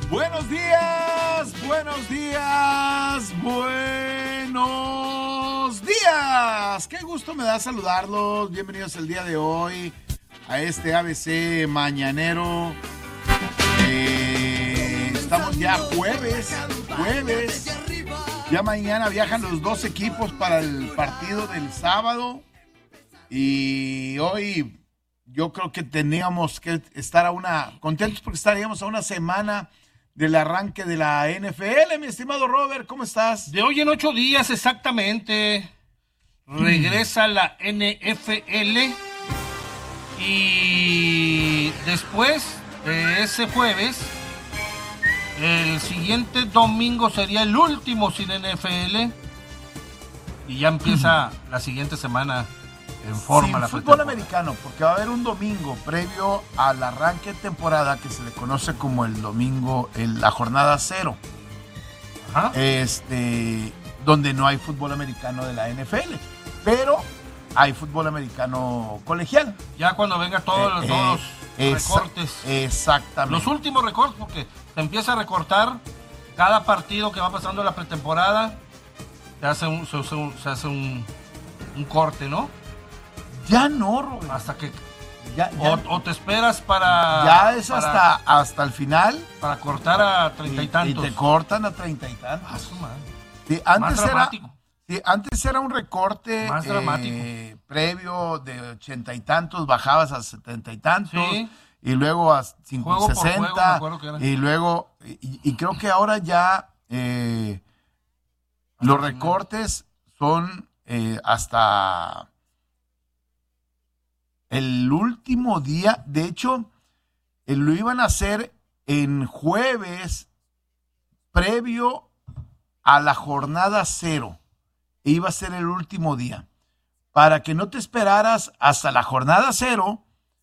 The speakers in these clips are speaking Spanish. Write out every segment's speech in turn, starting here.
Buenos días, buenos días, buenos días. Qué gusto me da saludarlos. Bienvenidos el día de hoy a este ABC mañanero. Estamos ya jueves. Ya mañana viajan los dos equipos para el partido del sábado. Y hoy yo creo que teníamos que estar contentos porque estaríamos a una semana del arranque de la NFL. Mi estimado Robert, ¿cómo estás? De hoy en 8 días exactamente regresa la NFL y después de ese jueves, el siguiente domingo sería el último sin NFL y ya empieza la siguiente semana en forma sin la fútbol americano, porque va a haber un domingo previo al arranque de temporada que se le conoce como el domingo, la jornada 0. Ajá. Donde no hay fútbol americano de la NFL, pero hay fútbol americano colegial. Ya cuando venga todos los recortes. Exactamente. Los últimos recortes, porque se empieza a recortar cada partido que va pasando la pretemporada. Se hace un corte, ¿no? Ya no, Robert. Hasta que Ya, o te esperas para... Ya es hasta el final. Para cortar a 30 y tantos. Y te cortan a 30 y tantos. Ah, su madre. Sí, antes era un recorte más dramático. Previo de 80 y tantos, bajabas a 70 y tantos. Sí. Y luego a 60. Juego, me acuerdo que era. Y luego, y creo que ahora ya los recortes son hasta el último día. De hecho, lo iban a hacer en jueves previo a la jornada 0. E iba a ser el último día. Para que no te esperaras hasta la jornada 0.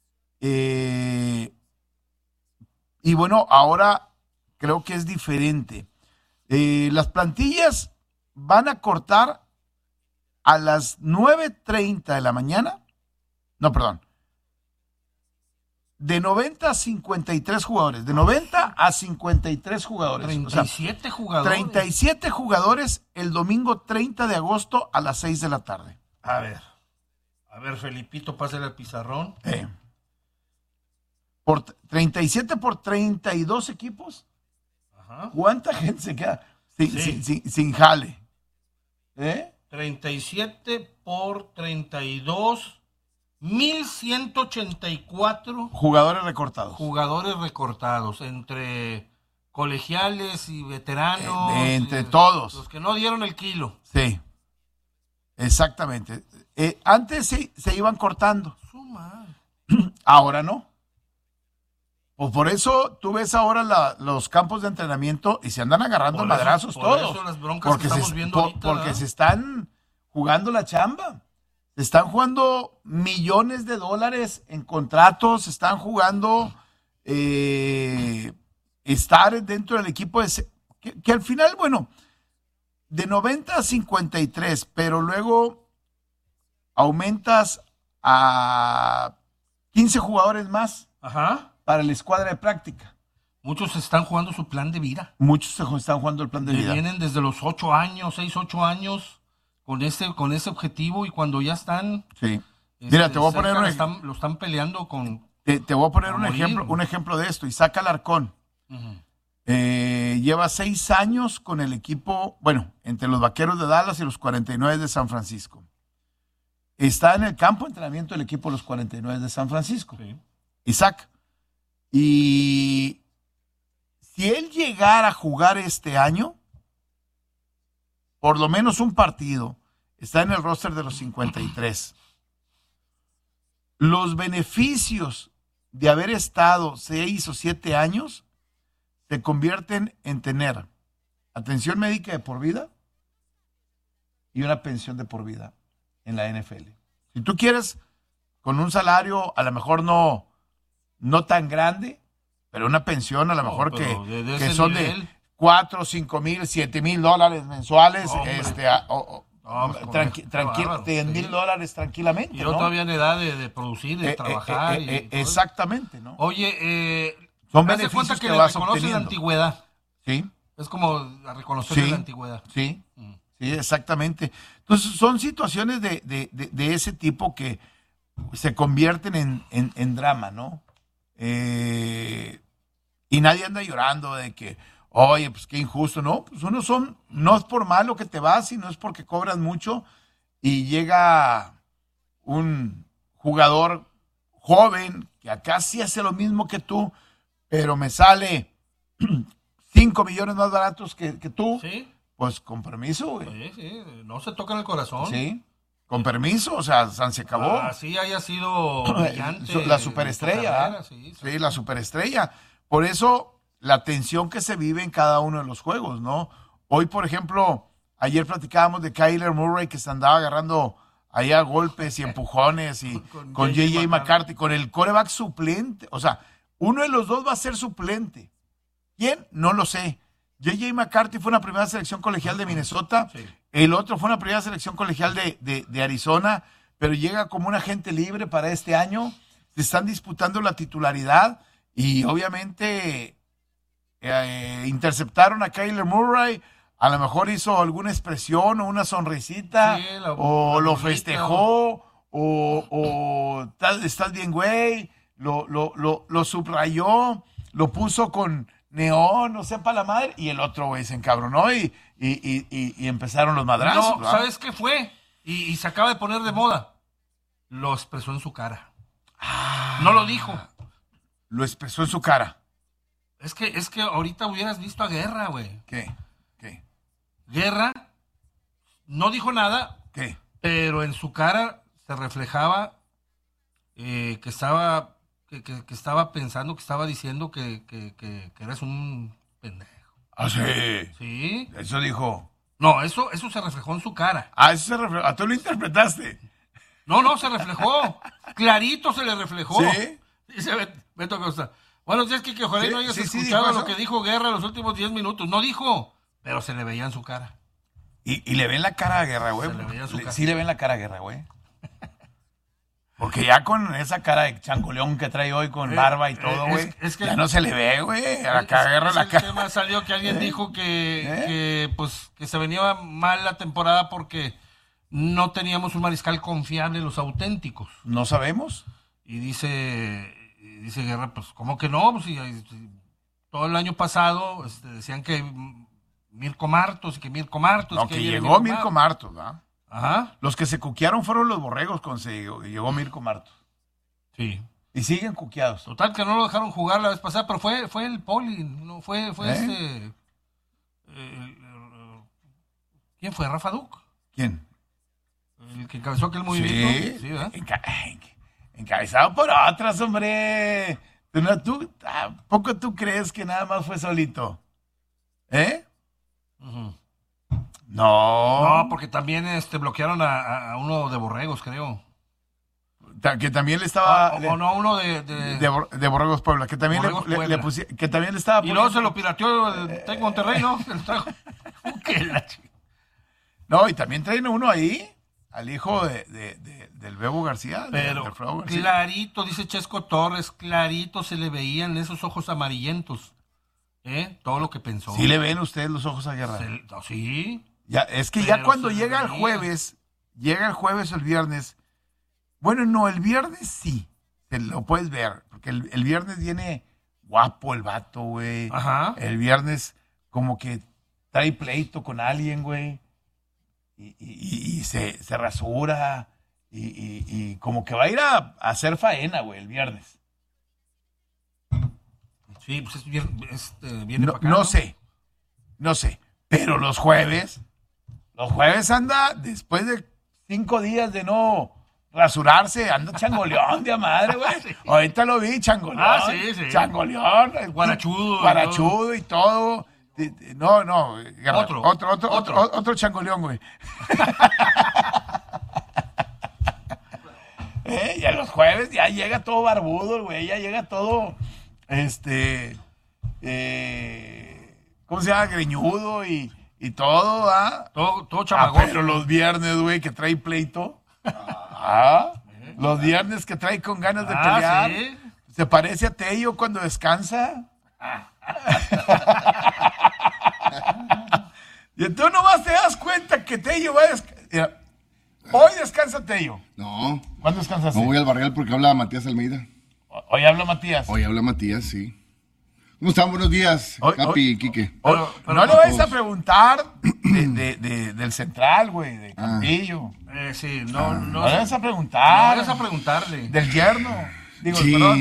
Y bueno, ahora creo que es diferente. Las plantillas van a cortar a las 9:30 de la mañana. No, perdón. De 90 a 53 jugadores. De 90 a 53 jugadores. 37 jugadores. 37 jugadores el domingo 30 de agosto a las 6 de la tarde. A ver, Felipito, pásale al pizarrón. 37 por 32 equipos. Ajá. ¿Cuánta gente se queda sin jale? 37 por 32, 1,184 jugadores recortados. Jugadores recortados entre colegiales y veteranos. Entre todos. Los que no dieron el kilo. Sí, exactamente. Antes se iban cortando. Ahora no. Pues por eso tú ves ahora los campos de entrenamiento y se andan agarrando madrazos todos. Por eso las broncas que estamos viendo ahorita. Porque se están jugando la chamba. Se están jugando millones de dólares en contratos. Se están jugando estar dentro del equipo. Que al final, bueno, de 90 a 53, pero luego aumentas a 15 jugadores más. Ajá. Para la escuadra de práctica. Muchos están jugando su plan de vida. Muchos están jugando el plan de vida. Vienen desde los 8 años, 6, 8 años, con ese objetivo, y cuando ya están... Sí. Mira, te voy a poner lo están peleando con... Te voy a poner un ejemplo de esto. Isaac Alarcón. Uh-huh. Lleva 6 años con el equipo, bueno, entre los Vaqueros de Dallas y los 49 de San Francisco. Está en el campo de entrenamiento del equipo de los 49 de San Francisco. Sí. Isaac. Y si él llegara a jugar este año, por lo menos un partido, está en el roster de los 53. Los beneficios de haber estado 6 o 7 años se convierten en tener atención médica de por vida y una pensión de por vida en la NFL. Si tú quieres, con un salario a lo mejor no tan grande, pero una pensión a lo mejor que son nivel, de 4, 5 mil, 7 mil dólares mensuales, tranquilo, 10 mil dólares tranquilamente. Y yo todavía en edad de producir, de trabajar. Exactamente, ¿no? Oye, Son Haz de cuenta beneficios que que le vas reconocen la obteniendo. antigüedad. Sí, Es como a reconocerle sí, la antigüedad. sí, sí, exactamente. Entonces, son situaciones de ese tipo que se convierten en drama, ¿no? Y nadie anda llorando de que, oye, pues qué injusto, ¿no? Pues no es por malo que te vas, sino es porque cobras mucho y llega un jugador joven que acá sí hace lo mismo que tú, pero me sale 5 millones más baratos que tú, Sí, pues con permiso, güey. sí, sí, no se tocan el corazón. Sí, con permiso, o sea, se acabó. Así haya sido brillante. La en superestrella, tu carrera, ¿ah? sí, Sí, la superestrella. Por eso la tensión que se vive en cada uno de los juegos, ¿no? Hoy, por ejemplo, ayer platicábamos de Kyler Murray que se andaba agarrando ahí a golpes y empujones y con J.J. McCarthy, con el quarterback suplente. O sea, uno de los dos va a ser suplente. ¿Quién? No lo sé. J.J. McCarthy fue una primera selección colegial de Minnesota, Sí. el otro fue una primera selección colegial de Arizona, pero llega como un agente libre para este año. Se están disputando la titularidad y obviamente interceptaron a Kyler Murray. A lo mejor hizo alguna expresión o una sonrisita, Sí, o la lo burlita, festejó, estás bien, güey, lo subrayó, lo puso con neón, no sepa la madre, y el otro güey se encabronó y empezaron los madrazos. No, ¿sabes qué fue? Y se acaba de poner de moda. Lo expresó en su cara. No lo dijo. Lo expresó en su cara. Es que ahorita hubieras visto a Guerra, güey. ¿Qué? Guerra no dijo nada, ¿Qué? pero en su cara se reflejaba que estaba pensando, que estaba diciendo que eres un pendejo. Ah, sí. ¿Sí? Eso dijo. No, eso se reflejó en su cara. Ah, eso se reflejó. Ah, tú lo interpretaste. No, se reflejó. Clarito se le reflejó. ¿Sí? Dice Beto Acosta. Buenos días, Kike. Ojalá Sí, no hayas sí, escuchado dijo lo eso. que dijo Guerra en los últimos 10 minutos. No dijo, pero se le veía en su cara. Y le ven la cara a Guerra, güey. Se le veía su cara. Sí le ven la cara a Guerra, güey. Porque ya con esa cara de changoleón que trae hoy con barba y todo, güey, es que- ya no se le ve, güey. A la Guerra Es la el cara. tema salió que alguien dijo que se venía mal la temporada porque no teníamos un mariscal confiable en los auténticos. No sabemos. Y dice Guerra, pues, ¿cómo que no? Pues, si todo el año pasado decían que Mirko Martos y que Mirko Martos. No, que viene llegó Mirko Martos, ¿verdad? Ajá, Los que se cuquearon fueron los borregos cuando llegó Mirko Martos. sí. Y siguen cuqueados. Total que no lo dejaron jugar la vez pasada, pero fue el Poli, no fue ¿quién fue? ¿Rafa Duc? ¿Quién? El que encabezó aquel movimiento. Sí, ¿verdad? Encabezado por otras, hombre. ¿A poco tú crees que nada más fue solito? ¿Eh? Ujú. No. No, porque también bloquearon a uno de Borregos, creo. Que también le estaba. O no, uno de de Borregos Puebla. Que también Borregos Puebla. que también le estaba. Y luego se lo pirateó el Tec Monterrey, ¿no? Se lo trajo. ¿Qué la No, y también traen uno ahí, al hijo del Bebo García. Pero de Alfredo García. clarito, dice Chesco Torres, clarito se le veían esos ojos amarillentos. Todo lo que pensó. Sí le ven ustedes los ojos a Guerra. No, sí. Ya, es que Pero ya cuando se llega el veía. jueves o el viernes, bueno, no, el viernes sí, te lo puedes ver, porque el viernes viene guapo el vato, güey. Ajá. El viernes como que trae pleito con alguien, güey, y se rasura, y como que va a ir a hacer faena, güey, el viernes. Sí, pues viene para acá. No sé, pero los jueves anda, después de 5 días de no rasurarse, anda changoleón de a madre, güey. Sí. Ahorita lo vi, changoleón. Ah, sí. Changoleón. Guarachudo Y todo. No, Guerra, Otro. otro changoleón, güey. Ya los jueves ya llega todo barbudo, güey, ya llega todo, ¿cómo se llama? Greñudo y todo, ¿ah? Todo chamagoso. Pero los viernes, güey, que trae pleito. Los viernes que trae con ganas de pelear. Sí. ¿Se parece a Tello cuando descansa? Y tú nomás te das cuenta que Tello va a descansar. Hoy descansa Tello. No. ¿Cuándo descansas? No voy al Barrial porque habla Matías Almeida. Hoy habla Matías. Hoy habla Matías, sí. ¿Cómo están? Buenos días, Capi y Quique. Pero no le vayas a preguntar del central, güey, de Campillo. Sí, no le vayas a preguntar. No vayas a preguntarle. Del yerno. Digo, Sí. perdón,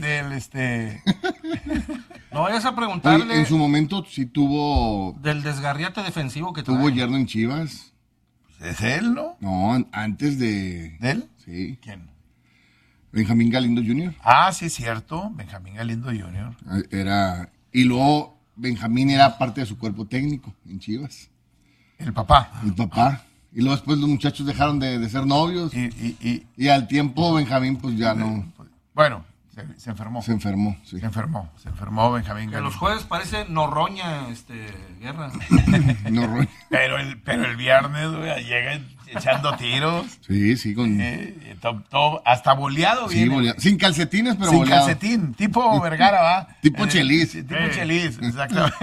No vayas a preguntarle. Oye, en su momento sí tuvo Del desgarriate defensivo que trae. tuvo yerno en Chivas. ¿Es él, no? No, antes de... ¿De él? Sí. ¿Quién? Benjamín Galindo Jr. Ah, sí, es cierto. Benjamín Galindo Jr. Era... Y luego Benjamín era parte de su cuerpo técnico en Chivas. El papá. El papá. Y luego después los muchachos dejaron de ser novios. Y al tiempo Benjamín pues ya no... Bueno, se enfermó. Se enfermó, sí. Se enfermó Benjamín Que Galindo. los jueves parece Norroña, Guerra. No, Roy. Pero el viernes, güey, llega echando tiros. Sí, con... Hasta boleado Sí, viene. boleado. Sin calcetines, pero Sin boleado. calcetín, tipo Vergara, ¿va? Tipo Chelis. Sí, tipo Chelis, exactamente.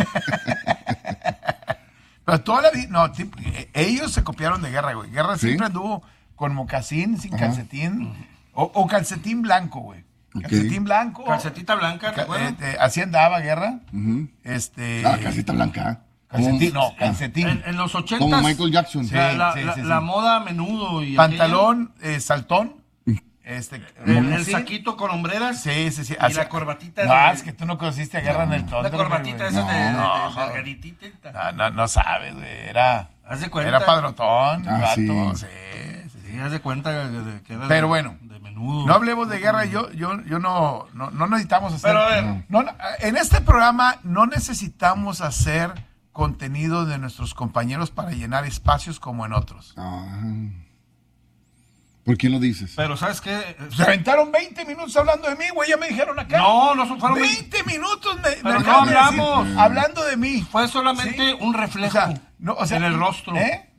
Pero toda la vida, no, ellos se copiaron de Guerra, güey. Guerra ¿Sí? siempre anduvo con mocasín, sin calcetín, o calcetín blanco, güey. Ok. Calcetín blanco. Calcetita blanca, ¿te acuerdas? Así andaba Guerra. Ujú. Ah, Casita blanca. calcetín, no, calcetín. En los 80s. Como Michael Jackson. Sí. La moda a menudo. Y Pantalón, saltón. el saquito con hombreras. Sí. Y la corbatita. No, es que tú no conociste a Guerra en el Thunder. La corbatita esa de No. margaritita. No sabes, güey. Era Haz de cuenta. Era padrotón, Ah, vato, sí. Sí, haz de cuenta que era Pero bueno, de menudo. no hablemos de Guerra. Yo no necesitamos hacer. Pero a ver. En este programa no necesitamos hacer contenido de nuestros compañeros para llenar espacios como en otros. Ah. ¿Por qué lo dices? Pero ¿sabes qué? Se aventaron 20 minutos hablando de mí, güey. Ya me dijeron acá. No fueron 20 minutos Pero me no acaban de hablamos. decir, hablando de mí. Fue solamente Sí. un reflejo O sea, en el rostro.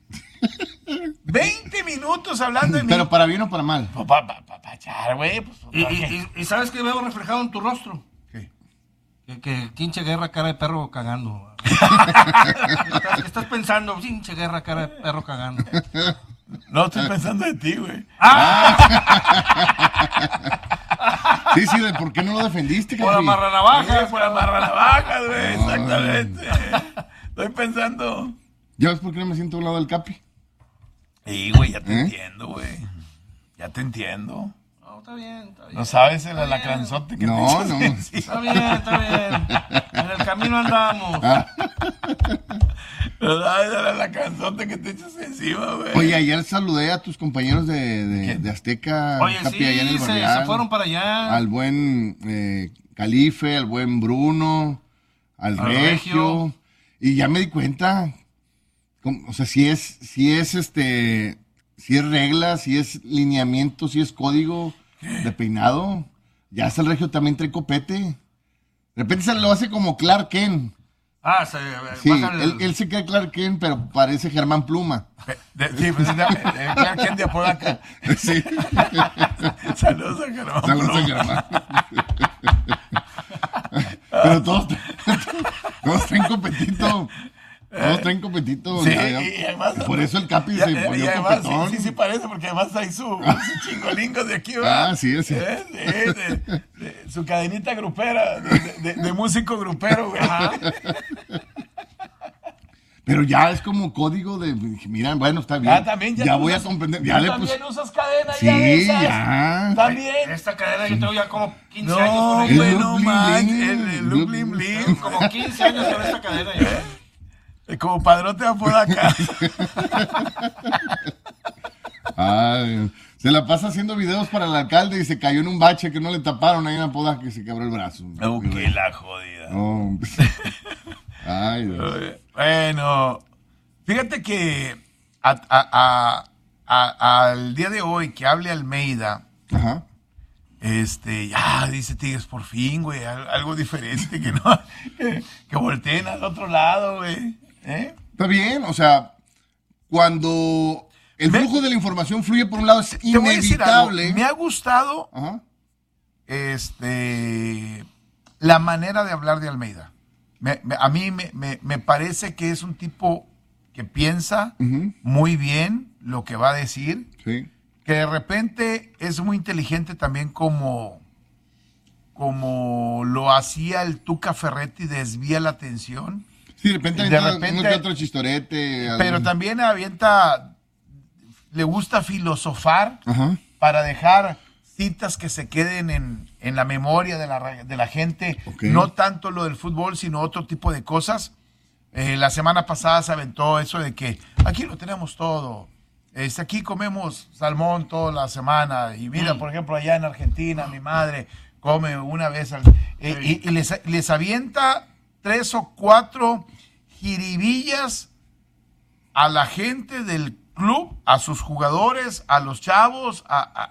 20 minutos hablando de mí. Pero para bien o para mal. Pues, pa' echar, güey. Pues, Y ¿sabes qué veo reflejado en tu rostro? ¿qué? Que pinche Guerra, cara de perro cagando. estás pensando, pinche Guerra, cara de perro cagando. No estoy pensando en ti, güey. Sí, ¿de por qué no lo defendiste, Por Capi? amarranavajas. Por amarrar la vaca, güey. Exactamente. Estoy pensando. ¿Ya ves por qué no me siento a un lado del Capi? Sí, güey, ya te entiendo, güey. Ya te entiendo. No, está bien. ¿No sabes el alacranzote que No, te echas no. encima? Está bien. En el camino andamos. ¿Verdad? El alacranzote que te echas encima, güey. Oye, ayer saludé a tus compañeros de ¿Quién? Azteca, Oye, Capi, allá en el sí, Barrial. se fueron para allá. Al buen Calife, al buen Bruno, al Al Regio. Regio. Y ya me di cuenta, o sea, si es regla, si es lineamiento, si es código de peinado. Ya hasta el Regio también trae copete. De repente se lo hace como Clark Kent. Sí, baja él se queda Clark Kent, pero parece Germán Pluma. Sí, pues Clark Kent de Apodaca. Sí. Saludos a Germán. Saludos a Germán. Pero todos traen copetito. Todos traen copetito. Sí, ya. y además. Por eso el Capi y se ponió además, copetón. sí parece, porque además trae su chingolingo de aquí, ¿verdad? Ah, sí, sí. Su cadenita grupera, de músico grupero, güey. Pero ya es como código de. Mira, bueno, está bien. Ah, también ya voy a usas- comprender. ¿Tú Ya le también puse. usas cadena Sí, ya de esas? ya. También. Esta cadena yo tengo ya como 15 años No, con El güey, ella. look no bling manches. bling. El look bling bling. Como 15 años con esta cadena ya. Como padrote de Apodaca. Ay, se la pasa haciendo videos para el alcalde y se cayó en un bache que no le taparon ahí en Apodaca que se quebró el brazo. Que la jodida. No. Ay, Dios. Bueno, fíjate que al día de hoy que hable Almeida, Ajá. ya dice Tigres, por fin, güey, algo diferente, que no, que volteen al otro lado, güey. Está bien, o sea, cuando el flujo de la información fluye por un lado es Te voy a decir algo, inevitable. me ha gustado Ajá. la manera de hablar de Almeida. A mí me parece que es un tipo que piensa muy bien lo que va a decir, Sí. que de repente es muy inteligente también como lo hacía el Tuca Ferretti, desvía la atención. Sí, de repente otro chistorete. Pero también le gusta filosofar para dejar citas que se queden en la memoria de la gente, no tanto lo del fútbol, sino otro tipo de cosas. La semana pasada se aventó eso de que aquí lo tenemos todo. Aquí comemos salmón toda la semana. Y mira, por ejemplo, allá en Argentina, mi madre come una vez y les avienta 3 o 4 jiribillas a la gente del club, a sus jugadores, a los chavos,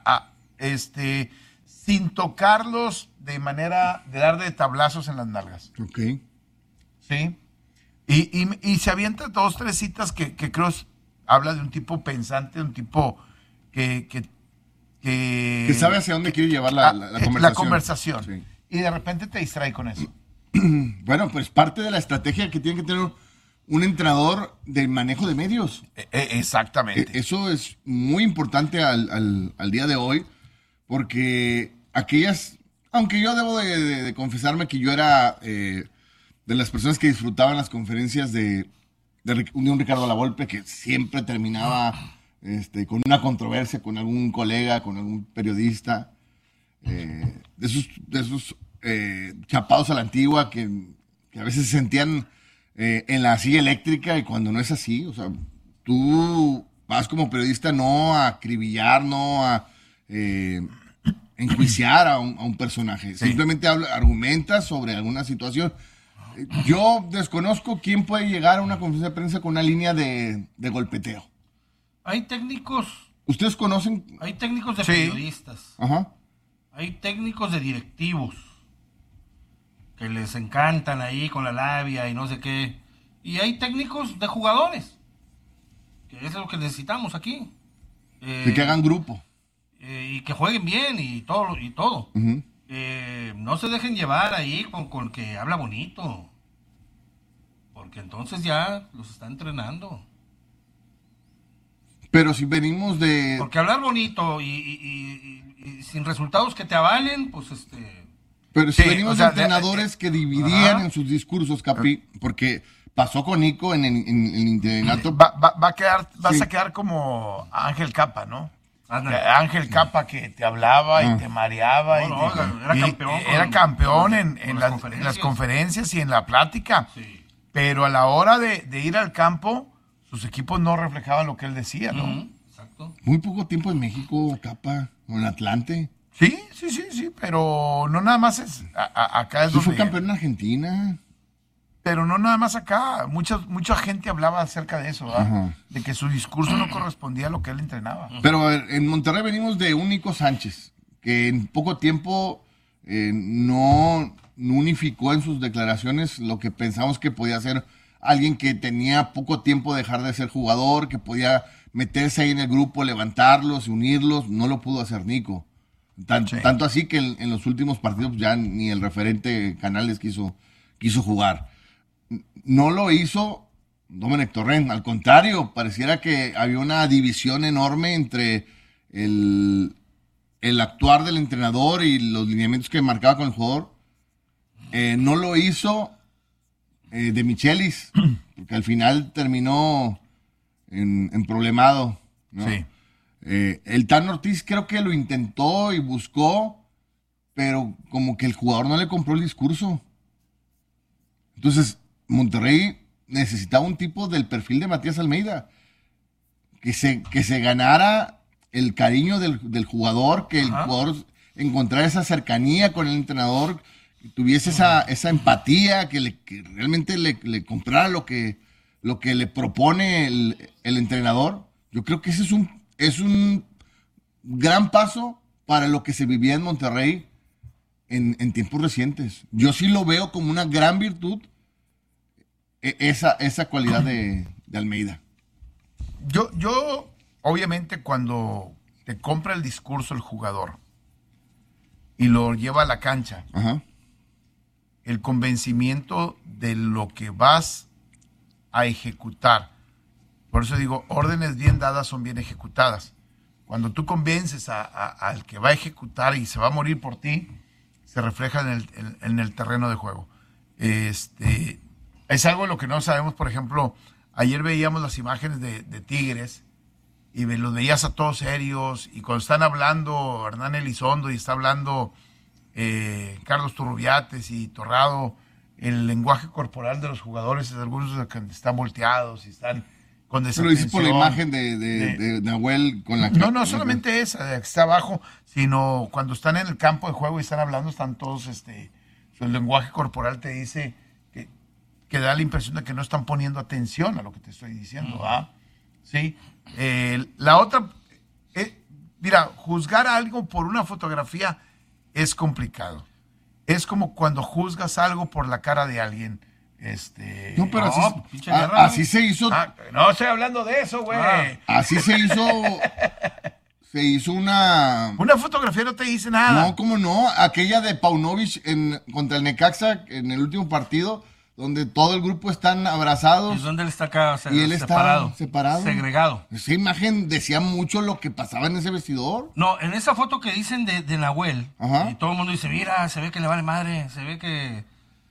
sin tocarlos de manera de darle tablazos en las nalgas. Ok. ¿Sí? Y se avienta 2, 3 citas que creo habla de un tipo pensante, de un tipo que sabe hacia dónde quiere llevar la conversación. La conversación. Sí. Y de repente te distrae con eso. Bueno, pues parte de la estrategia que tiene que tener un entrenador del manejo de medios. Exactamente. Eso es muy importante al día de hoy, porque aunque yo debo de confesarme que yo era de las personas que disfrutaban las conferencias de un Ricardo Lavolpe, que siempre terminaba con una controversia con algún colega, con algún periodista, de esos chapados a la antigua que a veces se sentían en la silla eléctrica, y cuando no es así, o sea, tú vas como periodista no a acribillar, no a enjuiciar a un personaje, sí. Simplemente argumentas sobre alguna situación. Yo desconozco quién puede llegar a una conferencia de prensa con una línea de golpeteo. Hay técnicos. ¿Ustedes conocen? Hay técnicos de Sí. periodistas. Ajá. Hay técnicos de directivos que les encantan ahí con la labia y no sé qué. Y hay técnicos de jugadores, que es lo que necesitamos aquí. De que hagan grupo. Y que jueguen bien y todo. Uh-huh. No se dejen llevar ahí con que habla bonito, porque entonces ya los está entrenando. Pero si venimos de... Porque hablar bonito y sin resultados que te avalen, pues Pero si Sí, venimos o sea, de entrenadores que dividían Ajá. en sus discursos, Capi, porque pasó con Nico en el interinato. Vas Sí. a quedar como Ángel Capa, ¿no? Ándale. Ángel Capa que te hablaba y te mareaba. Era campeón Era campeón en con las conferencias y en la plática. Sí. Pero a la hora de ir al campo, sus equipos no reflejaban lo que él decía, ¿no? Ujú, exacto. Muy poco tiempo en México, Capa, o en Atlante. Sí, pero no nada más es acá es Sí, fue donde... campeón en Argentina. Pero no nada más acá. Mucha gente hablaba acerca de eso, ¿verdad? Ajá. De que su discurso no correspondía a lo que él entrenaba. Pero en Monterrey venimos de un Nico Sánchez, que en poco tiempo no unificó en sus declaraciones lo que pensamos que podía ser alguien que tenía poco tiempo de dejar de ser jugador, que podía meterse ahí en el grupo, levantarlos, unirlos. No lo pudo hacer Nico. Sí. Tanto así que en los últimos partidos ya ni el referente Canales quiso jugar. No lo hizo Domenech Torrent, al contrario, pareciera que había una división enorme entre el actuar del entrenador y los lineamientos que marcaba con el jugador. No lo hizo De Michelis, porque al final terminó en problemado, ¿no? Sí. El Tan Ortiz creo que lo intentó y buscó, pero como que el jugador no le compró el discurso. Entonces, Monterrey necesitaba un tipo del perfil de Matías Almeida, que se ganara el cariño del jugador, que el jugador encontrara esa cercanía con el entrenador, que tuviese esa empatía, que realmente le comprara lo que le propone el entrenador. Yo creo que ese es un gran paso para lo que se vivía en Monterrey en tiempos recientes. Yo sí lo veo como una gran virtud, esa cualidad de Almeida. Yo, obviamente, cuando te compra el discurso el jugador y lo lleva a la cancha, Ajá. el convencimiento de lo que vas a ejecutar. Por eso digo, órdenes bien dadas son bien ejecutadas. Cuando tú convences al que va a ejecutar y se va a morir por ti, se refleja en el terreno de juego. Es algo lo que no sabemos. Por ejemplo, ayer veíamos las imágenes de Tigres y los veías a todos serios, y cuando están hablando Hernán Elizondo y está hablando Carlos Turrubiates y Torrado, el lenguaje corporal de los jugadores, algunos están volteados y están con Se lo dices por la imagen de Nahuel con la... No solamente esa, que está abajo, sino cuando están en el campo de juego y están hablando, están todos, el lenguaje corporal te dice que da la impresión de que no están poniendo atención a lo que te estoy diciendo, ¿ah? Sí. La otra, mira, juzgar algo por una fotografía es complicado. Es como cuando juzgas algo por la cara de alguien. No, pero no, así se hizo. No estoy hablando de eso, güey. Así se hizo. Se hizo una fotografía no te dice nada. No, ¿cómo no? Aquella de Paunovic contra el Necaxa en el último partido, donde todo el grupo están abrazados. Es donde él está acá, y él está separado. Segregado. Esa imagen decía mucho lo que pasaba en ese vestidor. No, en esa foto que dicen de Nahuel, Ajá. y todo el mundo dice, mira, se ve que le vale madre, se ve que...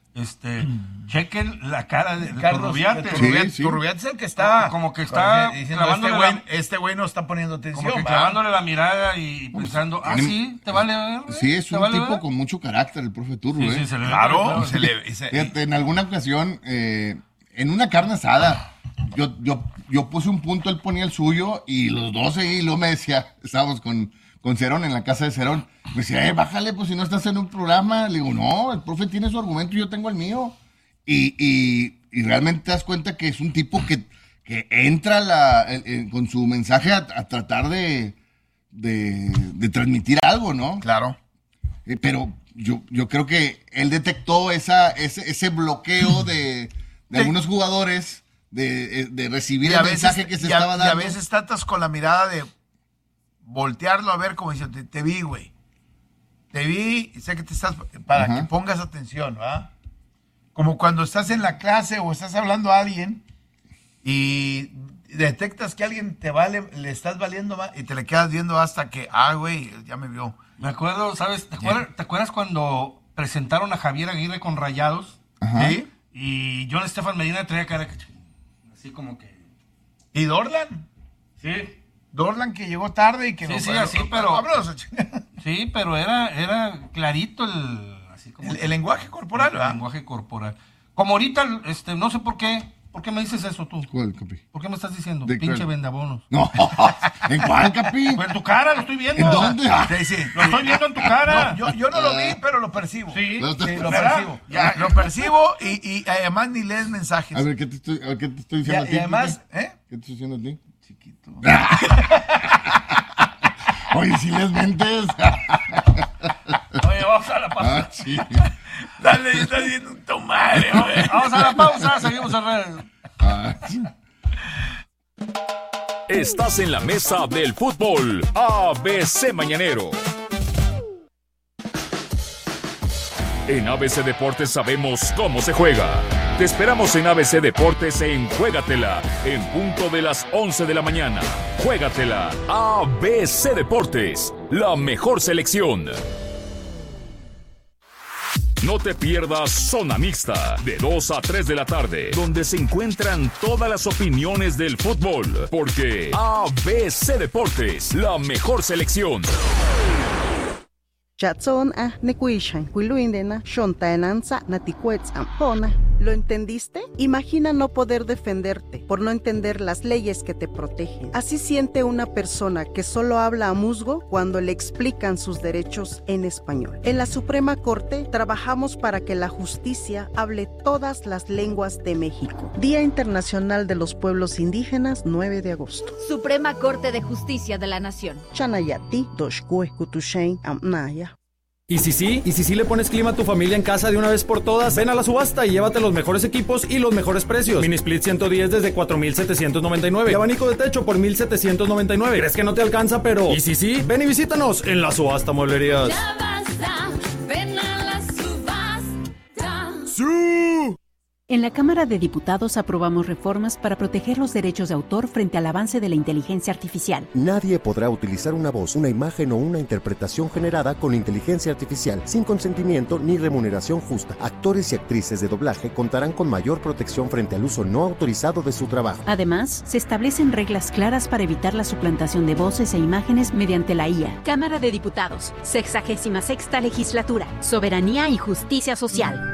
chequen la cara de Turrubiates. Sí. Turrubiates es el que está como que está diciendo, clavándole este güey no está poniendo atención. como que clavándole la mirada y pensando, sí, te vale ver. Sí, es ¿Te un vale tipo ver? con mucho carácter, el profe Turru, Sí, se le ve Claro, Fíjate, en alguna ocasión, en una carne asada, yo puse un punto, él ponía el suyo, y los dos ahí, y luego me decía, estábamos con Cerón, en la casa de Cerón, me decía, bájale, pues si no estás en un programa. Le digo, no, el profe tiene su argumento y yo tengo el mío. Y realmente te das cuenta que es un tipo que entra con su mensaje a tratar de transmitir algo, ¿no? Claro. Pero yo creo que él detectó ese bloqueo de algunos jugadores de recibir el mensaje que se estaba dando. Y a veces tratas con la mirada de voltearlo a ver como diciendo, te vi, güey. Te vi, sé que te estás, para Ajá. que pongas atención, ¿verdad? Como cuando estás en la clase o estás hablando a alguien y detectas que alguien le estás valiendo más y te le quedas viendo hasta que, güey, ya me vio. Me acuerdo, ¿sabes? ¿Te acuerdas cuando presentaron a Javier Aguirre con Rayados? Ajá. ¿Sí? Y John Estefan Medina traía cara así como que... ¿Y Dorlan? Sí. Dorlan que llegó tarde y que Sí, no sí, fue. así, pero- Vámonos a chingar. Sí, pero era clarito así como El lenguaje corporal, el ¿verdad? lenguaje corporal. Como ahorita, no sé por qué me dices eso tú. ¿Cuál, Capi? ¿Por qué me estás diciendo? ¿De Pinche cuál? vendabonos. No, ¿en cuál, Capi? Pues en tu cara, lo estoy viendo. ¿En dónde? Sí. Lo estoy viendo en tu cara. Yo no lo vi, pero lo percibo. Sí. Sí, lo ¿Verdad? percibo. Lo percibo y además ni lees mensajes. A ver, ¿qué te estoy diciendo a ti? Y además, Capi? ¿Qué te estoy diciendo a ti? Chiquito. Oye, si les mentes. Oye, vamos a la pausa. Sí. Dale, está haciendo un tomate, güey. Vamos a la pausa, seguimos en redes. Sí. Estás en la mesa del fútbol. ABC Mañanero. En ABC Deportes sabemos cómo se juega. Te esperamos en ABC Deportes en Juégatela, en punto de las 11 de la mañana. Juégatela, ABC Deportes, la mejor selección. No te pierdas Zona Mixta, de 2 a 3 de la tarde, donde se encuentran todas las opiniones del fútbol, porque ABC Deportes, la mejor selección. Chatson nekuishan kuiluindena shontaenanza naticuetz ampona. ¿Lo entendiste? Imagina no poder defenderte por no entender las leyes que te protegen. Así siente una persona que solo habla a musgo cuando le explican sus derechos en español. En la Suprema Corte trabajamos para que la justicia hable todas las lenguas de México. Día Internacional de los Pueblos Indígenas, 9 de agosto. Suprema Corte de Justicia de la Nación. Chanayati, Doshkue, Kutushain, Amnaya. ¿Y si sí le pones clima a tu familia en casa de una vez por todas? Ven a la subasta y llévate los mejores equipos y los mejores precios. Mini Split 110 desde 4,799 y abanico de techo por 1,799. ¿Crees que no te alcanza? Pero ¿y si sí? Ven y visítanos en la subasta Mueblerías. Ya basta En la Cámara de Diputados aprobamos reformas para proteger los derechos de autor frente al avance de la inteligencia artificial. Nadie podrá utilizar una voz, una imagen o una interpretación generada con inteligencia artificial sin consentimiento ni remuneración justa. Actores y actrices de doblaje contarán con mayor protección frente al uso no autorizado de su trabajo. Además, se establecen reglas claras para evitar la suplantación de voces e imágenes mediante la IA. Cámara de Diputados, 66ª Legislatura, Soberanía y Justicia Social.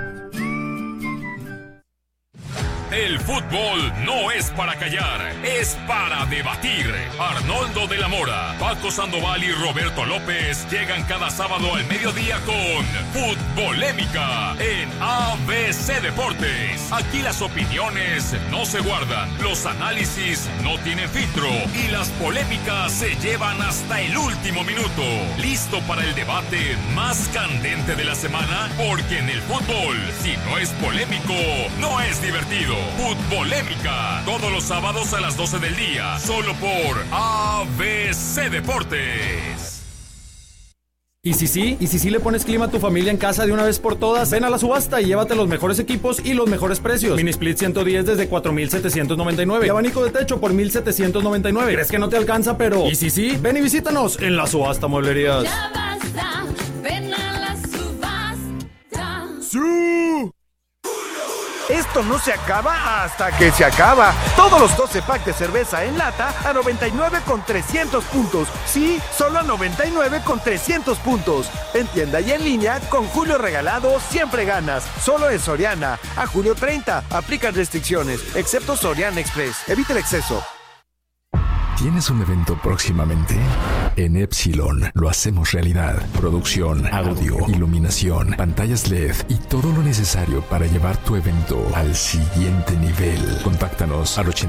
El fútbol no es para callar, es para debatir. Arnoldo de la Mora, Paco Sandoval y Roberto López llegan cada sábado al mediodía con Futbolémica en ABC Deportes. Aquí las opiniones no se guardan, los análisis no tienen filtro y las polémicas se llevan hasta el último minuto. ¿Listo para el debate más candente de la semana? Porque en el fútbol, si no es polémico, no es divertido. Futbolémica, todos los sábados a las 12 del día, solo por ABC Deportes. Y si sí le pones clima a tu familia en casa de una vez por todas, ven a la subasta y llévate los mejores equipos y los mejores precios. Mini Split 110 desde 4,799 y abanico de techo por 1,799. ¿Crees que no te alcanza? Pero y si sí, ven y visítanos en la subasta Mueblerías. Ya basta, ven a la subasta. ¡Sí! Esto no se acaba hasta que se acaba. Todos los 12 packs de cerveza en lata a 99 con 300 puntos. Sí, solo a 99 con 300 puntos. En tienda y en línea, con Julio Regalado siempre ganas. Solo en Soriana. A julio 30. Aplican restricciones, excepto Soriana Express. Evita el exceso. ¿Tienes un evento próximamente? En Epsilon lo hacemos realidad. Producción, audio, iluminación, pantallas LED y todo lo necesario para llevar tu evento al siguiente nivel. Contáctanos al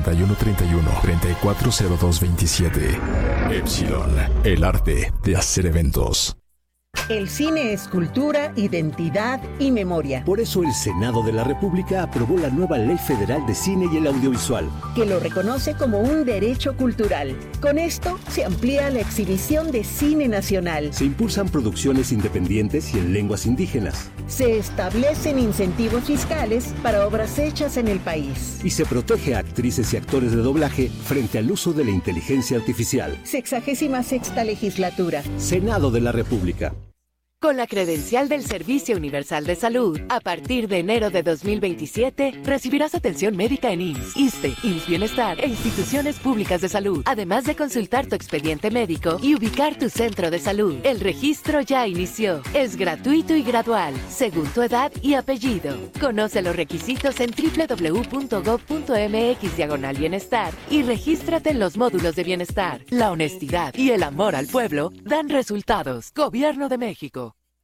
8131-340227. Epsilon, el arte de hacer eventos. El cine es cultura, identidad y memoria. Por eso el Senado de la República aprobó la nueva Ley Federal de Cine y el Audiovisual, que lo reconoce como un derecho cultural. Con esto se amplía la exhibición de cine nacional. Se impulsan producciones independientes y en lenguas indígenas. Se establecen incentivos fiscales para obras hechas en el país. Y se protege a actrices y actores de doblaje frente al uso de la inteligencia artificial. 66ª Legislatura. Senado de la República. Con la credencial del Servicio Universal de Salud, a partir de enero de 2027, recibirás atención médica en IMSS, ISSSTE, IMSS Bienestar e instituciones públicas de salud, además de consultar tu expediente médico y ubicar tu centro de salud. El registro ya inició. Es gratuito y gradual, según tu edad y apellido. Conoce los requisitos en www.gov.mx/bienestar y regístrate en los módulos de bienestar. La honestidad y el amor al pueblo dan resultados. Gobierno de México.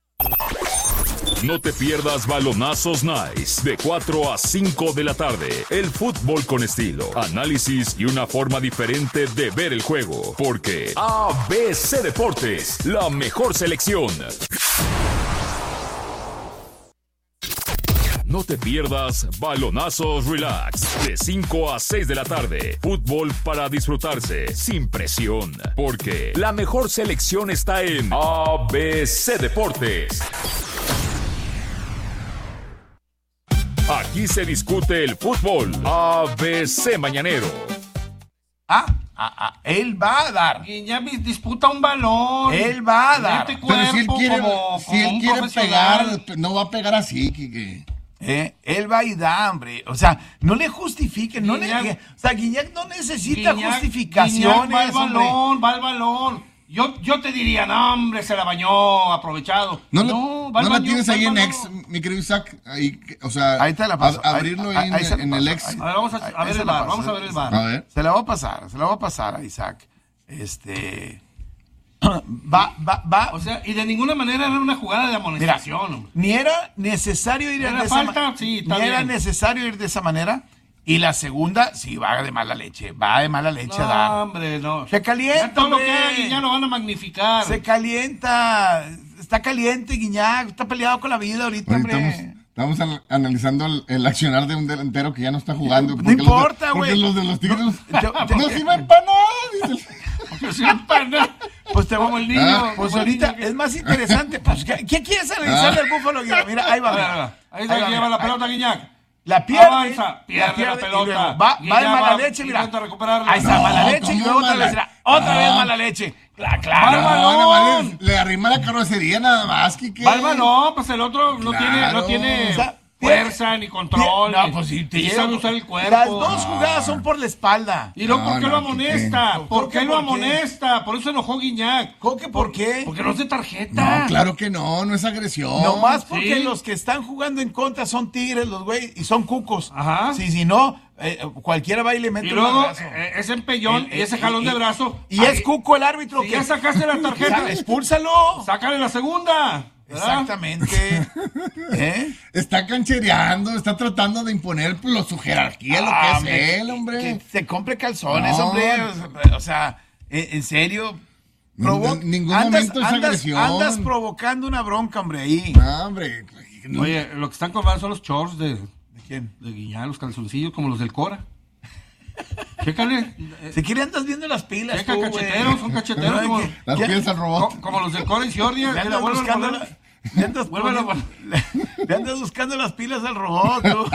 No te pierdas Balonazos Nice de 4 a 5 de la tarde. El fútbol con estilo, análisis y una forma diferente de ver el juego. Porque ABC Deportes, la mejor selección. No te pierdas Balonazos Relax de 5 a 6 de la tarde. Fútbol para disfrutarse sin presión. Porque la mejor selección está en ABC Deportes. Aquí se discute el fútbol. ABC Mañanero. Él va a dar. Y ya disputa un balón. Él va a dar. Pero si él quiere, pegar, no va a pegar así, Quique. Él va y da, hombre. O sea, no le justifiquen. Guiñac no necesita justificaciones. Va al balón. Yo te diría, no, hombre, se la bañó, aprovechado. No la tienes ahí en X, mi querido Isaac. Ahí, o sea, ahí te la paso. Abrirlo ahí en el X. A ver, vamos a ver el bar. Vamos a ver el bar. A ver. Se la voy a pasar a Isaac. Va. O sea, y de ninguna manera era una jugada de amonestación. Ni era necesario ir de esa manera. Era necesario ir de esa manera. Y la segunda, sí, va de mala leche. Va de mala leche a dar. Hombre, no. Se calienta. Ya todo lo que haga Guiñac lo van a magnificar. Se calienta. Está caliente, Guiñac. Está peleado con la vida ahorita, hombre. Estamos analizando el accionar de un delantero que ya no está jugando. No importa, güey. Porque los de los Tigres no sirven para nada. No sirven para nada. Pues te Como el niño. Pues como el ahorita niño que- es más interesante. Pues, ¿qué quieres analizarle al Búfalo Guiñac? Mira, ahí va. Ahí se lleva la pelota Guiñac. La pierde. Avanza, pierde la y pelota. luego va Guiñac de mala leche, mira. intenta recuperarla. Ahí está, No, mala leche y ¿cómo luego otra mala? vez, mira, otra vez mala leche. Claro. No, le arrima la carrocería nada más, Quique. Va el balón, pues el otro no Claro. tiene O sea, fuerza ni control. No, ni- pues si te ni llega- sabe usar el cuerpo. Las dos jugadas son por la espalda. ¿Y luego por qué lo Quique. amonesta? ¿Por qué lo ¿Por qué? amonesta? Por eso enojó Guiñac. ¿Cómo que por qué? Porque no es de tarjeta. No, claro que no es agresión. Nomás porque Sí. los que están jugando en contra son tigres, los güey, y son cucos. Ajá. Sí, si no, cualquiera va y le mete Y un luego madrazo. ese empellón y ese jalón de brazo. Y es cuco el árbitro. Si que ya sacaste la tarjeta, expúlsalo. sácale la segunda. ¿verdad? Exactamente. Está canchereando, está tratando de imponer pues, su jerarquía, lo que es él, hombre. Que se compre calzones, No. hombre. O sea, en serio. En ningún momento es agresión. Andas provocando una bronca, hombre, ahí. No, hombre. Oye, lo que están cobrando son los shorts de quién? De Guiñac, los calzoncillos como los del Cora. Chécale. Si quieres andas viendo las pilas. Checa, tú, cacheteros, güey. son cacheteros. No, como, que- Las ya- pies al robot. como los del Cora y Ciordia. Le que la andas vuelven a buscando poner. le andas Vuélvelo a poniendo- le andas buscando las pilas al robot, tú.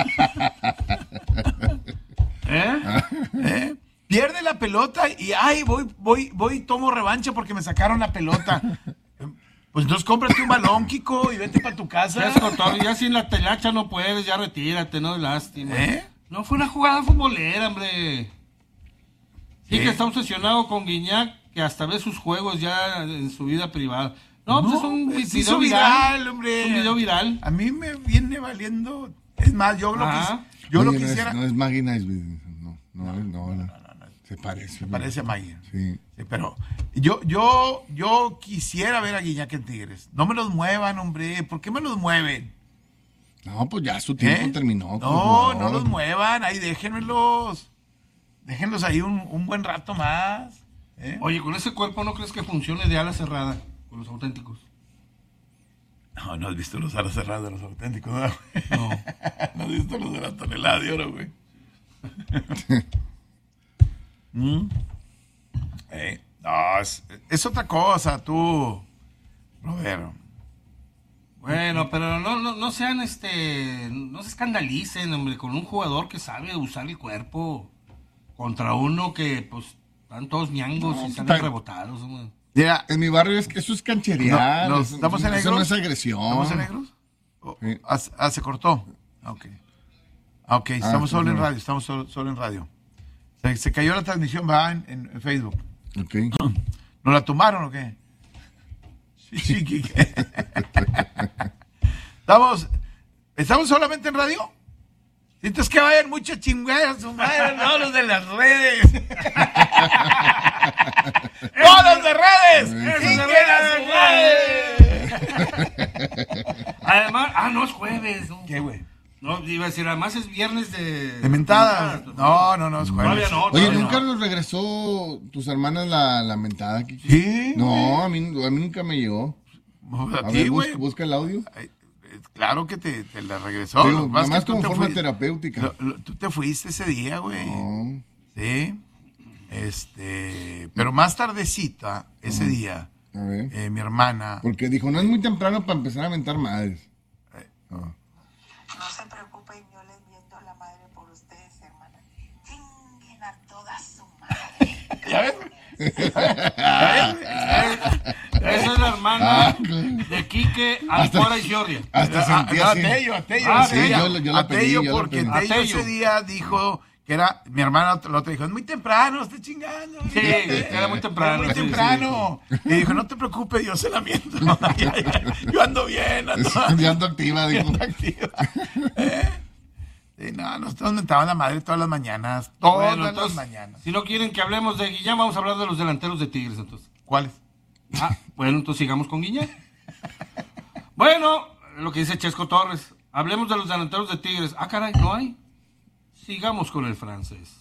¿Eh? Pierde la pelota y ay, voy y tomo revancha porque me sacaron la pelota. Pues entonces cómprate un balón, Kiko, y vete para tu casa. Ya, Cotorro, ya sin la telacha no puedes, ya retírate, no, lástima. ¿Eh? No fue una jugada futbolera, hombre. Sí, ¿Qué? que está obsesionado con Guiñac, que hasta ve sus juegos ya en su vida privada. No, pues es un se video hizo viral, hombre. Es un video viral. A mí me viene valiendo. Es más, yo lo Oye, quisiera. No es Maggie Nice, no. Se parece. Se parece a Maggie. Sí. Sí, pero yo quisiera ver a Guiñac en Tigres. No me los muevan, hombre. ¿Por qué me los mueven? No, pues ya su tiempo terminó. No los muevan. Ahí déjenmelos. Déjenlos ahí un buen rato más. Oye, con ese cuerpo no crees que funcione de ala cerrada con los auténticos. No has visto los alas cerradas de los auténticos, ¿no? No. No has visto los de la tonelada de oro, güey. No, es otra cosa, tú, Robert. Bueno, pero no sean, no se escandalicen, hombre, con un jugador que sabe usar el cuerpo contra uno que, pues, están todos ñangos y salen rebotados, hombre. Mira, en mi barrio eso es cancherear. ¿Estamos en negros? Eso no es agresión. ¿Estamos en negros? Se cortó. Ok, estamos solo en radio, estamos solo en radio. Se cayó la transmisión, va en Facebook. Ok. ¿Nos la tumbaron o qué? Sí, Quique. ¿Estamos solamente en radio? Entonces que vayan muchas chingadas, no los de las redes. ¡No, los de redes! Además, no es jueves. ¿No? ¿Qué, güey? No, iba a decir, además es viernes de mentadas. No, es jueves. Todavía no. Oye, ¿nunca nos regresó tus hermanas la mentada, Kiki? Sí. No, a mí nunca me llegó. A ti, güey. Busca el audio. Claro que te la regresó. Digo, Lo que pasa nomás es que tú como te forma fuiste- terapéutica. Tú te fuiste ese día, güey. No. Sí. Pero más tardecita, ese día, A ver. mi hermana. Porque dijo, no es muy temprano para empezar a mentar madres. No se preocupen, yo les miento la madre por ustedes, hermana. Chinguen a toda su madre. ¿Ya ves? Esa es la hermana de Quique, Alcora y Giordia. Hasta sentí así. A Tello. Sí, yo la pedí, yo la porque pedí. Tello ese día dijo que era, mi hermana la otra dijo, es muy temprano, estoy chingando. Sí, era muy temprano. Muy sí, temprano. Y dijo, no te preocupes, yo se la miento. Yo ando bien. Yo ando activa, dijo. Sí, no, nosotros mentaban la madre todas las mañanas. Bueno, Todas entonces, las mañanas. si no quieren que hablemos de Guiñac, vamos a hablar de los delanteros de Tigres, entonces. ¿Cuáles? Bueno, entonces sigamos con Guiñac. Bueno, lo que dice Chesco Torres. Hablemos de los delanteros de Tigres. Caray, ¿no hay? Sigamos con el francés.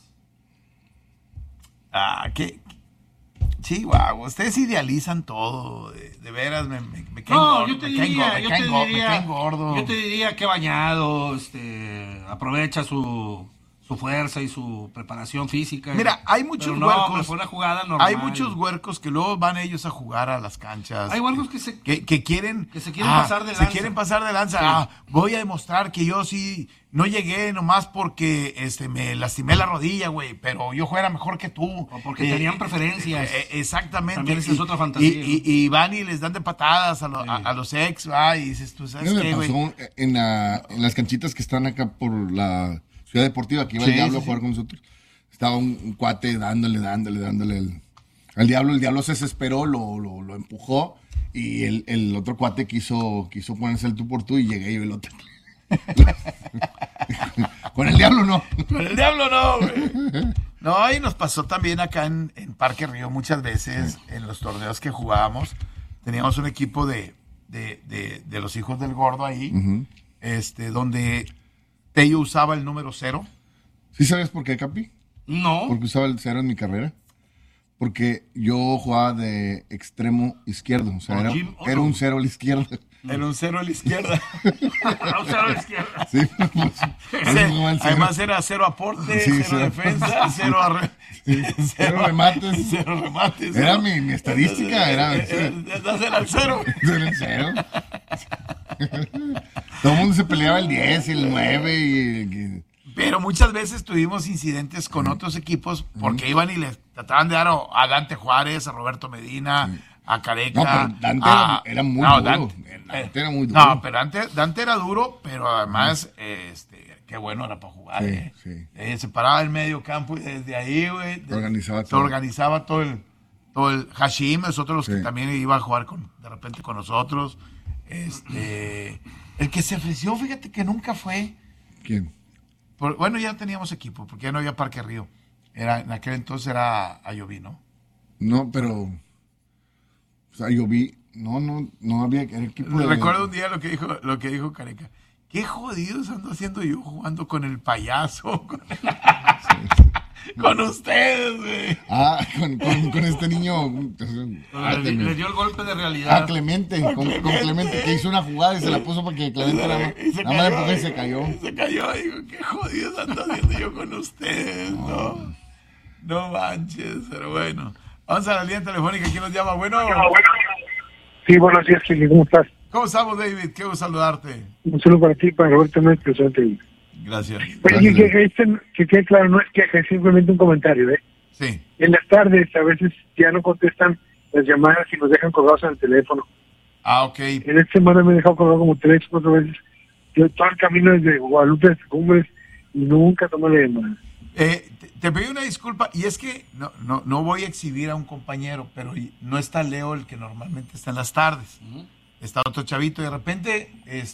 ¿Qué? Sí, guau, ustedes idealizan todo, de veras, me caen No, gordo, yo te me caen diría, gordo, me caen gordo. yo te diría que bañado, aprovecha su su fuerza y su preparación física. Mira, hay muchos Pero huercos. pero fue una jugada normal. Hay muchos huercos que luego van ellos a jugar a las canchas. Hay huercos que quieren. se quieren pasar de lanza. Se quieren pasar de lanza. Sí. Voy a demostrar que yo sí no llegué nomás porque me lastimé la rodilla, güey. Pero yo juego mejor que tú. O porque tenían preferencias. Exactamente. También esa es otra fantasía. Y van y les dan de patadas a los ex, y dices, tú sabes Me qué, güey. pasó en las canchitas que están acá por la Ciudad Deportiva, que iba el Diablo a jugar con nosotros. Estaba un cuate dándole al Diablo. El Diablo se desesperó, lo empujó y el otro cuate quiso ponerse el tú por tú y llegué yo y lo taclé. Con el Diablo no. Con el Diablo no, güey. No, y nos pasó también acá en Parque Río muchas veces, en los torneos que jugábamos. Teníamos un equipo de los hijos del gordo ahí, donde Tello usaba el número 0. ¿Sí sabes por qué, Capi? No. Porque usaba el 0 en mi carrera. Porque yo jugaba de extremo izquierdo. O sea, era un 0 a la izquierda. Era un 0 a la izquierda. Un 0 a la izquierda. Sí, pues, además era 0 aporte, Sí, 0 defensa, 0 remates. 0 remates. Era mi estadística. Era el 0. Era el 0. Todo el mundo se peleaba el 10 y el 9 Pero muchas veces tuvimos incidentes con otros equipos porque iban y les trataban de dar a Dante Juárez, a Roberto Medina, a Careca. No, pero Dante era muy duro. Dante era muy duro. No, pero Dante era duro, pero además, qué bueno era para jugar. Sí. Se paraba en medio campo y desde ahí, güey, se organizaba todo el Hashim, es otro de los que también iba a jugar de repente con nosotros. El que se ofreció, fíjate que nunca fue. ¿Quién? Bueno, ya teníamos equipo, porque ya no había Parque Río. En aquel entonces era Ayoví, ¿no? No, pero... O sea, Ayoví... No había equipo. Recuerdo un día lo que dijo Careca. Qué jodidos ando haciendo yo jugando con el payaso. Con ustedes, güey. Con este niño. Le dio el golpe de realidad. Clemente. Con Clemente, que hizo una jugada y se la puso para que Clemente nada más le empujó y se cayó. Se cayó, digo, qué jodidos ando haciendo yo con ustedes, no manches, pero bueno. Vamos a la línea telefónica, ¿quién nos llama? Bueno. Sí, buenos días, Kili, ¿cómo estás? ¿Cómo estamos, David? Qué gusto saludarte. Un saludo para ti, para Roberto Méndez, presente. Gracias. Oye, que quede claro, no es queja, es simplemente un comentario, ¿eh? Sí. En las tardes a veces ya no contestan las llamadas y nos dejan colgados en el teléfono. Ok. En esta semana me he dejado colgado como 3 o 4 veces. Yo todo el camino desde Guadalupe hasta Cumbres y nunca tomé la llamada. Te pedí una disculpa, y es que no voy a exhibir a un compañero, pero no está Leo, el que normalmente está en las tardes. Está otro chavito y de repente,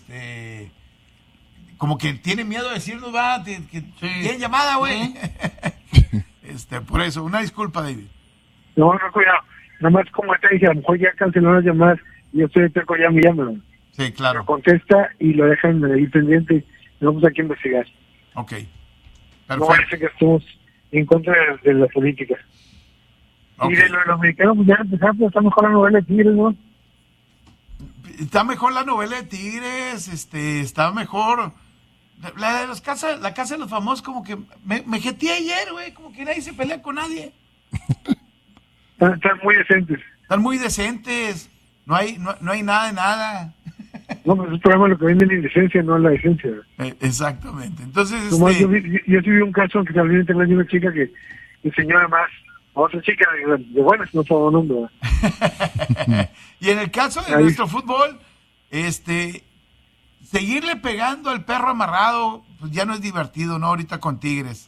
como que tiene miedo de decirnos, tiene llamada, güey. Por eso, una disculpa, David. No, cuidado. Nada más como te dije, a lo mejor ya canceló las llamadas y yo estoy terco, ya me llaman. Sí, claro. Lo contesta y lo dejan ahí pendiente y vamos aquí a investigar. Ok. No Perfecto. parece que estemos en contra de la política. Okay. Y de los mexicanos, pues ya empezamos, está mejor la novela de Tigres, ¿no? Está mejor la novela de Tigres, está mejor la de la casa de los famosos, como que me jeteé ayer, güey, como que nadie se pelea con nadie. Están muy decentes. Están muy decentes, no hay nada de nada. No, pues es programa lo que vende la indecencia, no la decencia. Exactamente, entonces... Yo sí vi un caso que también en internet de una chica que enseñó además a otra chica de buenas, no todo nombre. Y en el caso de nuestro fútbol, seguirle pegando al perro amarrado, pues ya no es divertido, ¿no? Ahorita con Tigres.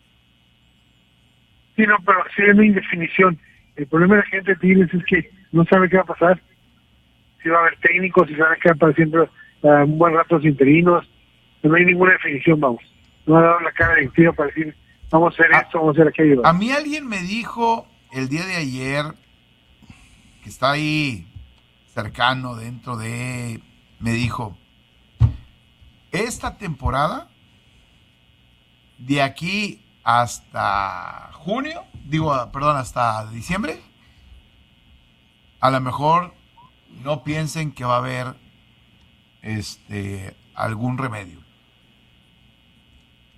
Sí, no, pero sí hay una indefinición. El problema de la gente de Tigres es que no sabe qué va a pasar. Si va a haber técnicos, si se van a quedar para siempre un buen rato los interinos. No hay ninguna definición, vamos. No ha dado la cara directiva para decir, vamos a hacer esto, vamos a hacer aquello. A mí alguien me dijo el día de ayer, que está ahí cercano, me dijo, esta temporada, de aquí hasta hasta diciembre, a lo mejor no piensen que va a haber algún remedio.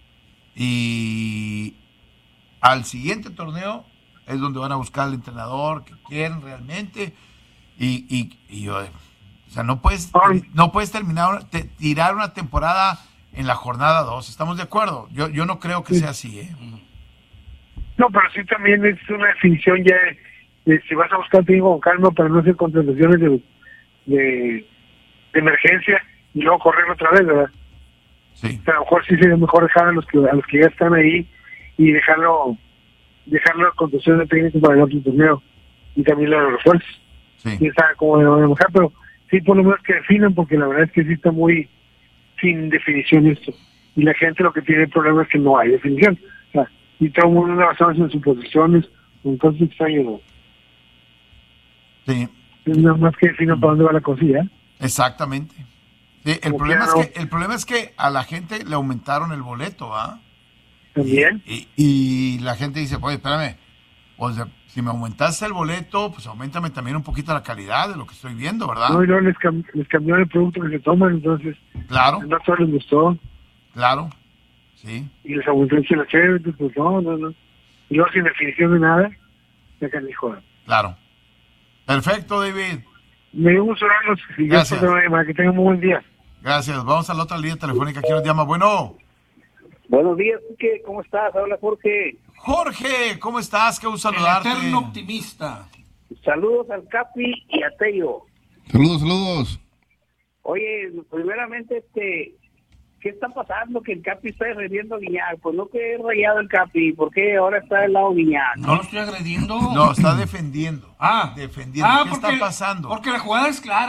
Y al siguiente torneo es donde van a buscar al entrenador que quieren realmente. Y o sea, no puedes tirar una temporada en la jornada 2. ¿Estamos de acuerdo? Yo no creo que sea así, ¿eh? No, pero sí también es una definición ya de si vas a buscar técnico con calma para no hacer contrataciones de emergencia y luego correr otra vez, ¿verdad? Sí. A lo mejor sí sería mejor dejar a los que ya están ahí y dejarlo en condición de técnico para el otro torneo y también los refuerzos. Sí. Y está como de manejar, pero sí por lo menos que definan, porque la verdad es que sí está muy sin definición esto. Y la gente lo que tiene el problema es que no hay definición. O sea, y todo el mundo anda basado en suposiciones, entonces extraño, ¿no? Sí. Es nada más que definan para dónde va la cosilla. Exactamente. Sí, el problema es que a la gente le aumentaron el boleto, ¿ah? También. Y la gente dice, pues espérame, o sea, si me aumentaste el boleto, pues aumentame también un poquito la calidad de lo que estoy viendo, ¿verdad? No, y luego les cambiaron el producto que se toman, entonces claro, no a todos les gustó. Claro, sí. Y les aumentó el la chévere, entonces pues no. Y luego sin definición de nada, ya canijo. Claro. Perfecto, David. Me dio gusto verlos. Gracias. Que tengan un buen día. Gracias. Vamos a la otra línea telefónica. ¿Quién nos llama? Bueno. Buenos días, Quique. ¿Cómo estás? Habla Jorge. Jorge, ¿cómo estás? Qué gusto saludarte. El eterno optimista. Saludos al Capi y a Tello. Saludos. Oye, primeramente, ¿qué está pasando? Que el Capi está agrediendo a Guiñac. Pues no que he rayado el Capi. ¿Por qué ahora está del lado Guiñac? No lo estoy agrediendo. No, está defendiendo. Defendiendo. ¿Qué está pasando? Porque la jugada es clara.